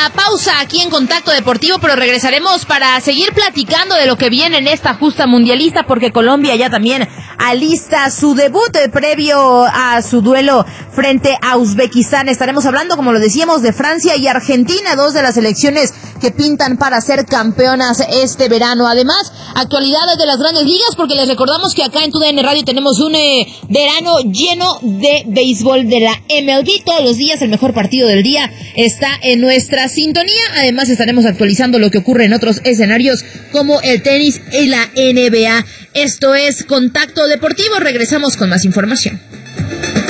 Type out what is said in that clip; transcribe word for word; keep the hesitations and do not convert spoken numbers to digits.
una pausa aquí en Contacto Deportivo, pero regresaremos para seguir platicando de lo que viene en esta justa mundialista, porque Colombia ya también alista su debut previo a su duelo frente a Uzbekistán. Estaremos hablando, como lo decíamos, de Francia y Argentina, dos de las selecciones que pintan para ser campeonas este verano. Además, actualidades de las grandes ligas, porque les recordamos que acá en TUDN Radio tenemos un eh, verano lleno de béisbol de la M L B. Todos los días el mejor partido del día está en nuestra sintonía. Además, estaremos actualizando lo que ocurre en otros escenarios como el tenis y la N B A. Esto es Contacto Deportivo. Regresamos con más información.